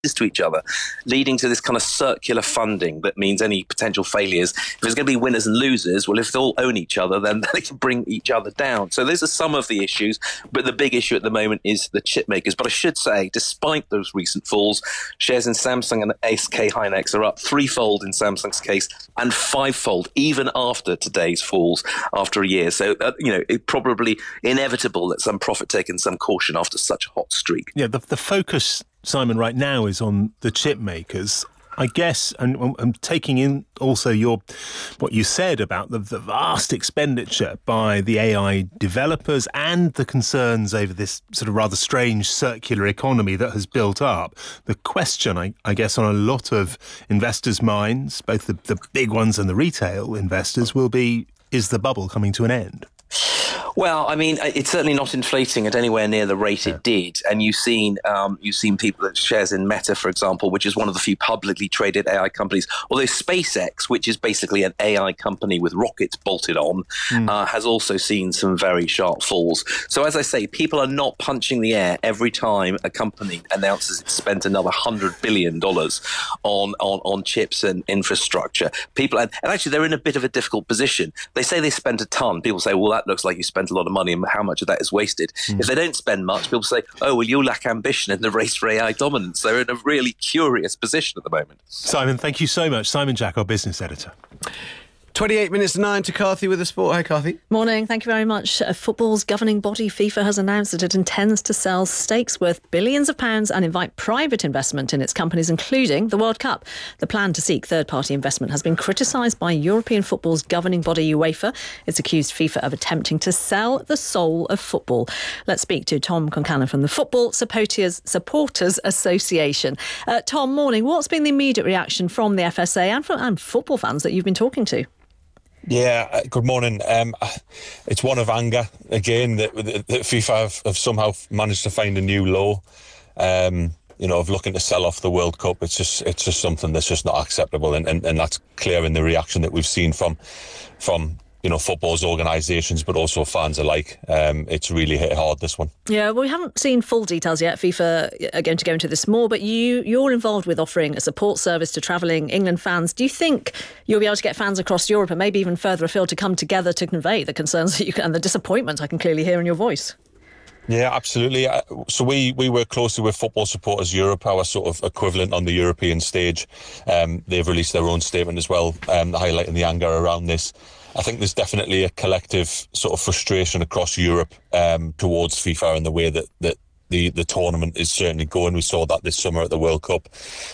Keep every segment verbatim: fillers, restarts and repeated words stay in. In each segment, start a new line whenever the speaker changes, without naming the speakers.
to each other, leading to this kind of circular funding that means any potential failures, if there's going to be winners and losers, well, if they all own each other, then they can bring each other down. So those are some of the issues, but the big issue at the moment is the chip makers. But I should say, despite those recent falls, shares in Samsung and S K Hynix are up threefold in Samsung's case and fivefold even after today's falls after a year. So, uh, you know, it's probably inevitable that some profit taken, some caution after such a hot streak.
Yeah, the, the focus, Simon, right now is on the chip makers. I guess, and I'm taking in also your what you said about the, the vast expenditure by the A I developers and the concerns over this sort of rather strange circular economy that has built up. The question, I, I guess, on a lot of investors' minds, both the, the big ones and the retail investors, will be, is the bubble coming to an end?
Well, I mean, it's certainly not inflating at anywhere near the rate yeah. it did. And you've seen um, you've seen people that shares in Meta, for example, which is one of the few publicly traded A I companies. Although SpaceX, which is basically an A I company with rockets bolted on, mm. uh, has also seen some very sharp falls. So as I say, people are not punching the air every time a company announces it's spent another one hundred billion dollars on, on, on chips and infrastructure. People, and, and actually, they're in a bit of a difficult position. They say they spent a ton. People say, well, that looks like you spent a lot of money and how much of that is wasted. Mm. If they don't spend much, people say, oh, well, you lack ambition in the race for A I dominance. They're in a really curious position at the moment.
Simon, thank you so much. Simon Jack, our business editor.
twenty-eight minutes to nine to Carthy with the sport. Hi, Carthy.
Morning. Thank you very much. Football's governing body, FIFA, has announced that it intends to sell stakes worth billions of pounds and invite private investment in its companies, including the World Cup. The plan to seek third-party investment has been criticised by European football's governing body, UEFA. It's accused FIFA of attempting to sell the soul of football. Let's speak to Tom Concannon from the Football Supporters, Supporters Association. Uh, Tom, morning. What's been the immediate reaction from the F S A and from and football fans that you've been talking to?
Yeah, good morning. Um, it's one of anger, again, that, that FIFA have, have somehow managed to find a new low, um, you know, of looking to sell off the World Cup. It's just it's just something that's just not acceptable, and, and, and that's clear in the reaction that we've seen from, from you know, football's organisations, but also fans alike. Um, it's really hit hard, this one.
Yeah, well, we haven't seen full details yet. FIFA are going to go into this more, but you, you're involved with offering a support service to travelling England fans. Do you think you'll be able to get fans across Europe and maybe even further afield to come together to convey the concerns that you can, and the disappointment I can clearly hear in your voice?
Yeah, absolutely. So we, we work closely with Football Supporters Europe, our sort of equivalent on the European stage. Um, they've released their own statement as well, um, highlighting the anger around this. I think there's definitely a collective sort of frustration across Europe um, towards FIFA and the way that, that the, the tournament is certainly going. We saw that this summer at the World Cup.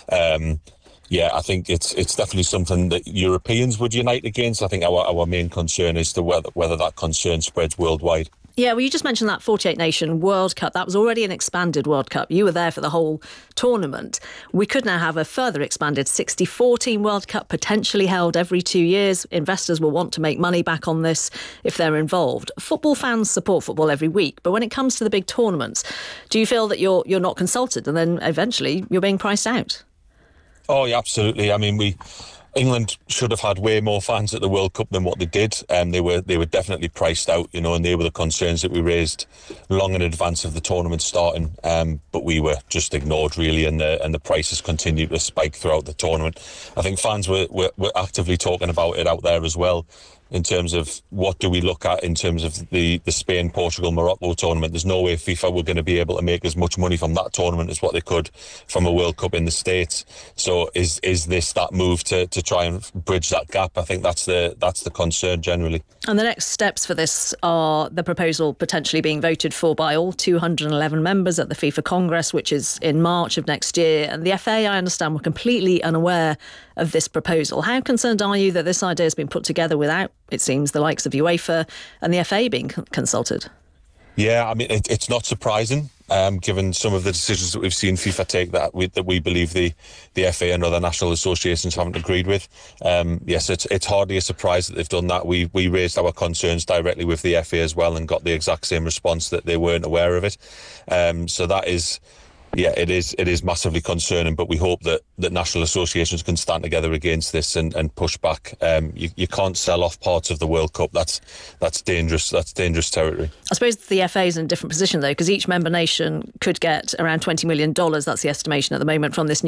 Um, yeah, I think it's it's definitely something that Europeans would unite against. I think our, our main concern is to whether, whether that concern spreads worldwide.
Yeah, well, you just mentioned that forty-eight nation World Cup. That was already an expanded World Cup. You were there for the whole tournament. We could now have a further expanded sixty-four team World Cup, potentially held every two years. Investors will want to make money back on this if they're involved. Football fans support football every week, but when it comes to the big tournaments, do you feel that you're you're not consulted and then eventually you're being priced out?
Oh, yeah, absolutely. I mean, we... England should have had way more fans at the World Cup than what they did, and um, they were they were definitely priced out, you know, and they were the concerns that we raised long in advance of the tournament starting. Um, but we were just ignored, really, and the and the prices continued to spike throughout the tournament. I think fans were, were were actively talking about it out there as well, in terms of what do we look at in terms of the, the Spain, Portugal, Morocco tournament. There's no way FIFA were going to be able to make as much money from that tournament as what they could from a World Cup in the States. So is is this that move to, to try and bridge that gap? I think that's the that's the concern generally.
And the next steps for this are the proposal potentially being voted for by all two hundred eleven members at the FIFA Congress, which is in March of next year. And the F A, I understand, were completely unaware of this proposal. How concerned are you that this idea has been put together without, it seems, the likes of UEFA and the F A being consulted?
Yeah, I mean, it, it's not surprising, um, given some of the decisions that we've seen FIFA take that we, that we believe the, the F A and other national associations haven't agreed with. Um, yes, it's it's hardly a surprise that they've done that. We we raised our concerns directly with the F A as well and got the exact same response, that they weren't aware of it. Um, so that is yeah, it is it is massively concerning, but we hope that, that national associations can stand together against this and, and push back. Um, you, you can't sell off parts of the World Cup. That's that's dangerous. That's dangerous territory.
I suppose the F A is in a different position, though, because each member nation could get around twenty million dollars. That's the estimation at the moment from this new